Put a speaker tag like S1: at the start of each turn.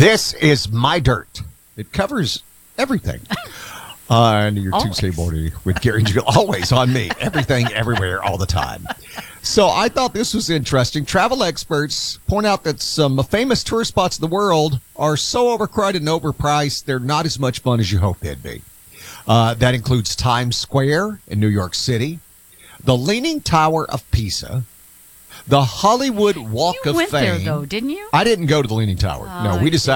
S1: This is My Dirt. It covers everything. On your Tuesday morning with Gary and Jill. Always on me. Everything, everywhere, all the time. So I thought this was interesting. Travel experts point out that some famous tourist spots in the world are so overcrowded and overpriced, they're not as much fun as you hope they'd be. That includes Times Square in New York City, the Leaning Tower of Pisa, the Hollywood Walk of Fame.
S2: You went there, though, didn't you?
S1: I didn't go to the Leaning Tower. No, we decided